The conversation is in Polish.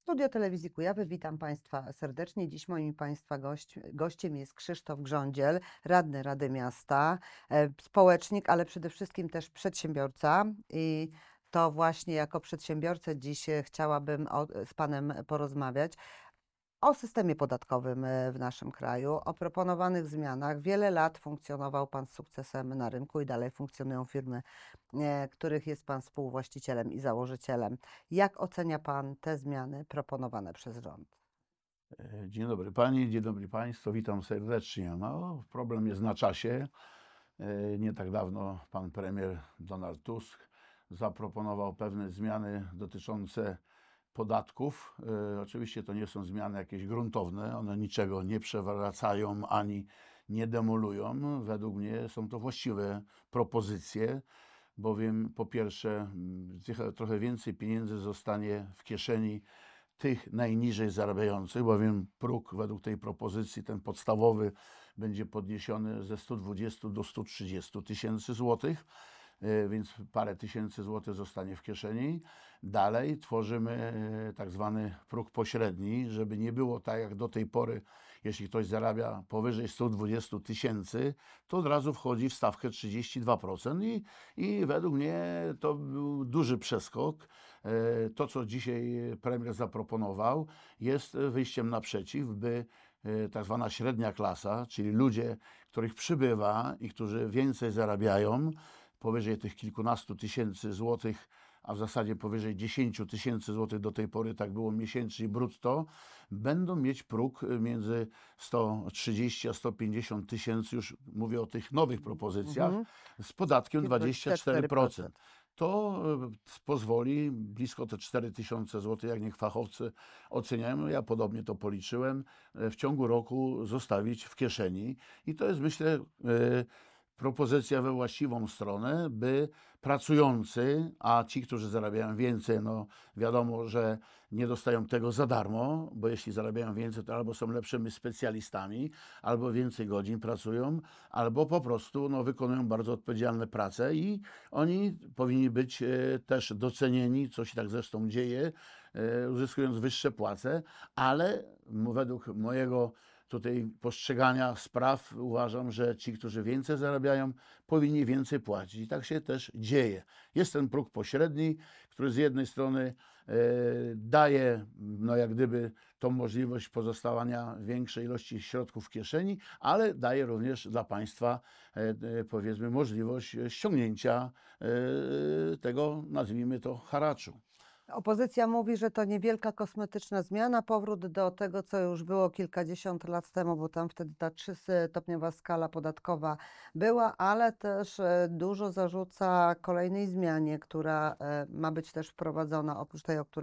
Studio Telewizji Kujawy, witam Państwa serdecznie. Dziś moim Państwa gościem jest Krzysztof Grządziel, radny Rady Miasta, społecznik, ale przede wszystkim też przedsiębiorca. I to właśnie jako przedsiębiorca dziś chciałabym z Panem porozmawiać o systemie podatkowym w naszym kraju, o proponowanych zmianach. Wiele lat funkcjonował Pan z sukcesem na rynku i dalej funkcjonują firmy, których jest Pan współwłaścicielem i założycielem. Jak ocenia Pan te zmiany proponowane przez rząd? Dzień dobry Pani, dzień dobry Państwu, witam serdecznie. No, problem jest na czasie. Nie tak dawno pan premier Donald Tusk zaproponował pewne zmiany dotyczące podatków. Oczywiście to nie są zmiany jakieś gruntowne, one niczego nie przewracają ani nie demolują. Według mnie są to właściwe propozycje, bowiem po pierwsze trochę więcej pieniędzy zostanie w kieszeni tych najniżej zarabiających, bowiem próg według tej propozycji, ten podstawowy, będzie podniesiony ze 120 do 130 tysięcy złotych, więc parę tysięcy złotych zostanie w kieszeni. Dalej tworzymy tak zwany próg pośredni, żeby nie było tak jak do tej pory, jeśli ktoś zarabia powyżej 120 tysięcy, to od razu wchodzi w stawkę 32% i według mnie to był duży przeskok. To, co dzisiaj premier zaproponował, jest wyjściem naprzeciw, by tak zwana średnia klasa, czyli ludzie, których przybywa i którzy więcej zarabiają, powyżej tych kilkunastu tysięcy złotych, a w zasadzie powyżej 10 tysięcy złotych do tej pory, tak było miesięcznie brutto, będą mieć próg między 130 a 150 tysięcy, już mówię o tych nowych propozycjach, z podatkiem 24%. To pozwoli blisko te 4 tysiące złotych, jak niech fachowcy oceniają, ja podobnie to policzyłem, w ciągu roku zostawić w kieszeni. I to jest, myślę, propozycja we właściwą stronę, by pracujący, a ci, którzy zarabiają więcej, no wiadomo, że nie dostają tego za darmo, bo jeśli zarabiają więcej, to albo są lepszymi specjalistami, albo więcej godzin pracują, albo po prostu no, wykonują bardzo odpowiedzialne prace i oni powinni być też docenieni, co się tak zresztą dzieje, uzyskując wyższe płace, ale według mojego tutaj postrzegania spraw uważam, że ci, którzy więcej zarabiają, powinni więcej płacić. I tak się też dzieje. Jest ten próg pośredni, który z jednej strony daje, no jak gdyby, tą możliwość pozostawania większej ilości środków w kieszeni, ale daje również dla państwa, powiedzmy, możliwość ściągnięcia tego, nazwijmy to, haraczu. Opozycja mówi, że to niewielka kosmetyczna zmiana, powrót do tego, co już było kilkadziesiąt lat temu, bo tam wtedy ta 3-stopniowa skala podatkowa była, ale też dużo zarzuca kolejnej zmianie, która ma być też wprowadzona oprócz tej, o której